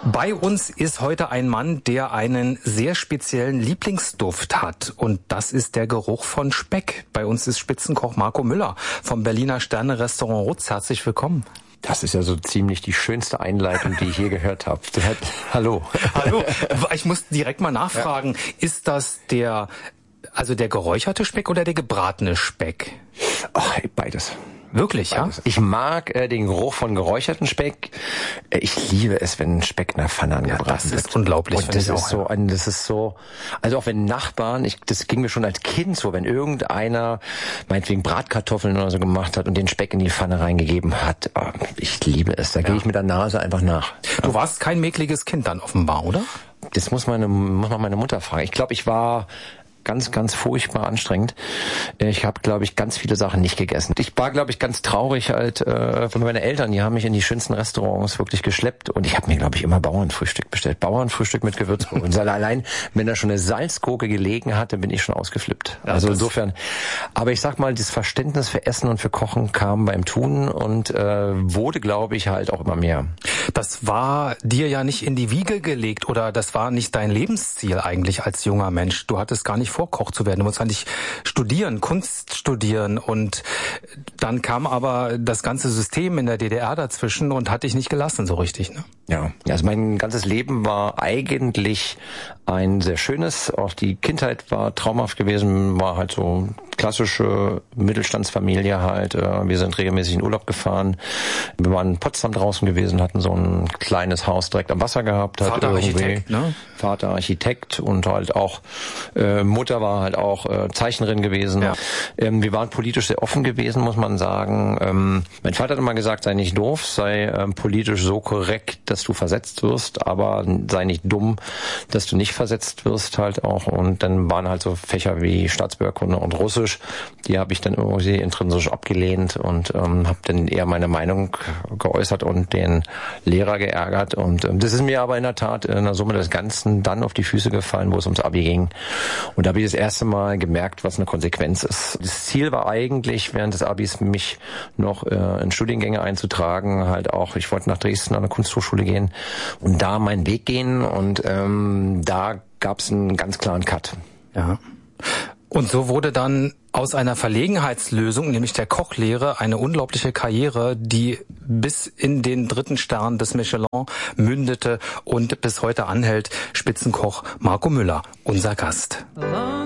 Bei uns ist heute ein Mann, der einen sehr speziellen Lieblingsduft hat. Und das ist der Geruch von Speck. Bei uns ist Spitzenkoch Marco Müller vom Berliner Sterne-Restaurant Rutz. Herzlich willkommen. Das ist ja so ziemlich die schönste Einleitung, die ich je gehört habe. Hallo. Hallo. Ich muss direkt mal nachfragen, ist das der geräucherte Speck oder der gebratene Speck? Ach, beides. Wirklich, beides. Ja? Ich mag den Geruch von geräucherten Speck. Ich liebe es, wenn Speck in der Pfanne angebraten wird. Das ist unglaublich. Und das ist so, also auch wenn Nachbarn, das ging mir schon als Kind so, wenn irgendeiner meinetwegen Bratkartoffeln oder so gemacht hat und den Speck in die Pfanne reingegeben hat. Oh, ich liebe es, da gehe ich mit der Nase einfach nach. Du warst kein mäkliges Kind dann offenbar, oder? Das muss man meine Mutter fragen. Ich glaube, ich war ganz furchtbar anstrengend. Ich habe, glaube ich, ganz viele Sachen nicht gegessen. Ich war, glaube ich, ganz traurig halt, von meine Eltern, die haben mich in die schönsten Restaurants wirklich geschleppt und ich habe mir, glaube ich, immer Bauernfrühstück bestellt. Bauernfrühstück mit Gewürzgurke. Und allein, wenn da schon eine Salzgurke gelegen hatte, bin ich schon ausgeflippt. Ja, also insofern. Aber ich sag mal, das Verständnis für Essen und für Kochen kam beim Tun und wurde, glaube ich, halt auch immer mehr. Das war dir ja nicht in die Wiege gelegt oder das war nicht dein Lebensziel eigentlich als junger Mensch. Du hattest gar nicht vor, Koch zu werden. Du musst eigentlich studieren, Kunst studieren und dann kam aber das ganze System in der DDR dazwischen und hat dich nicht gelassen so richtig, ne? Ja, also mein ganzes Leben war eigentlich ein sehr schönes. Auch die Kindheit war traumhaft gewesen, war halt so klassische Mittelstandsfamilie halt. Wir sind regelmäßig in Urlaub gefahren. Wir waren in Potsdam draußen gewesen, hatten so ein kleines Haus direkt am Wasser gehabt. Vater Architekt, ne? Vater Architekt und halt auch Mutter war halt auch Zeichnerin gewesen. Ja. Wir waren politisch sehr offen gewesen, muss man sagen. Mein Vater hat immer gesagt, sei nicht doof, sei politisch so korrekt, dass du versetzt wirst, aber sei nicht dumm, dass du nicht versetzt wirst halt auch. Und dann waren halt so Fächer wie Staatsbürgerkunde und Russisch, die habe ich dann irgendwie intrinsisch abgelehnt und habe dann eher meine Meinung geäußert und den Lehrer geärgert. Und das ist mir aber in der Tat in der Summe des Ganzen dann auf die Füße gefallen, wo es ums Abi ging. Und da habe ich das erste Mal gemerkt, was eine Konsequenz ist. Das Ziel war eigentlich, während des Abis mich noch in Studiengänge einzutragen, halt auch, ich wollte nach Dresden an der Kunsthochschule gehen und da meinen Weg gehen und da gab es einen ganz klaren Cut. Ja. Und so wurde dann aus einer Verlegenheitslösung, nämlich der Kochlehre, eine unglaubliche Karriere, die bis in den 3. Stern des Michelin mündete und bis heute anhält. Spitzenkoch Marco Müller, unser Gast.